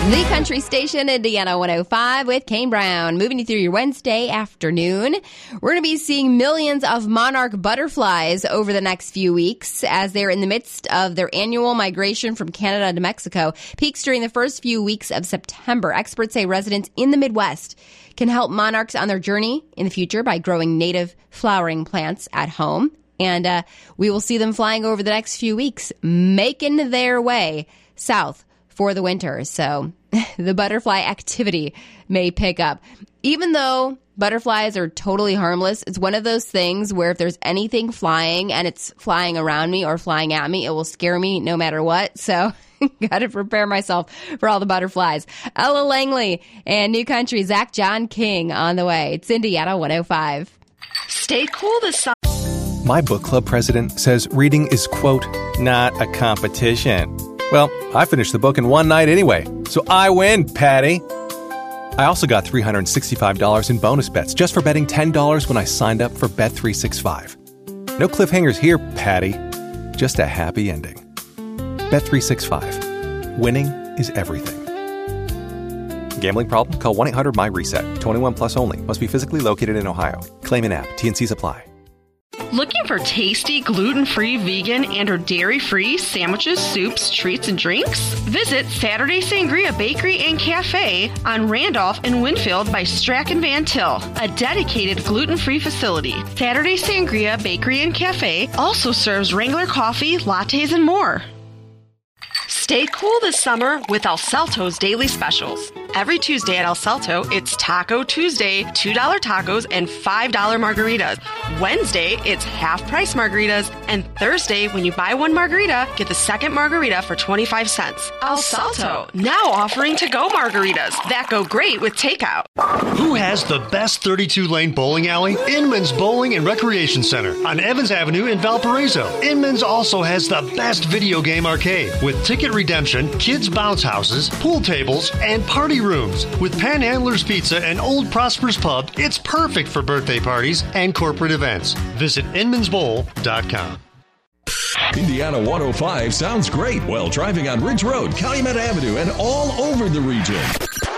The Country Station, Indiana 105 with Kane Brown. Moving you through your Wednesday afternoon. We're going to be seeing millions of monarch butterflies over the next few weeks as they're in the midst of their annual migration from Canada to Mexico. Peaks during the first few weeks of September. Experts say residents in the Midwest can help monarchs on their journey in the future by growing native flowering plants at home. And we will see them flying over the next few weeks, making their way south for the winter. So the butterfly activity may pick up. Even though butterflies are totally harmless, it's one of those things where if there's anything flying and it's flying around me or flying at me, it will scare me no matter what. So got to prepare myself for all the butterflies. Ella Langley and New Country, Zach John King on the way. It's Indiana 105. Stay cool this summer. My book club president says reading is, quote, not a competition. Well, I finished the book in one night anyway, so I win, Patty. I also got $365 in bonus bets just for betting $10 when I signed up for Bet365. No cliffhangers here, Patty. Just a happy ending. Bet365. Winning is everything. Gambling problem? Call 1-800-MY-RESET. 21 plus only. Must be physically located in Ohio. Claim and app. T&Cs apply. Looking for tasty, gluten-free, vegan, and or dairy-free sandwiches, soups, treats, and drinks? Visit Saturday Sangria Bakery and Cafe on Randolph and Winfield by Strachan Van Til, a dedicated gluten-free facility. Saturday Sangria Bakery and Cafe also serves Wrangler coffee, lattes, and more. Stay cool this summer with El Salto's daily specials. Every Tuesday at El Salto, it's Taco Tuesday, $2 tacos and $5 margaritas. Wednesday, it's half-price margaritas. And Thursday, when you buy one margarita, get the second margarita for 25 cents. El Salto, now offering to-go margaritas that go great with takeout. Who has the best 32-lane bowling alley? Inman's Bowling and Recreation Center on Evans Avenue in Valparaiso. Inman's also has the best video game arcade with ticket redemption, kids' bounce houses, pool tables, and party rooms. With Panhandler's Pizza and Old Prosper's Pub, it's perfect for birthday parties and corporate events. Visit inmansbowl.com. Indiana 105 sounds great while driving on Ridge Road, Calumet Avenue, and all over the region.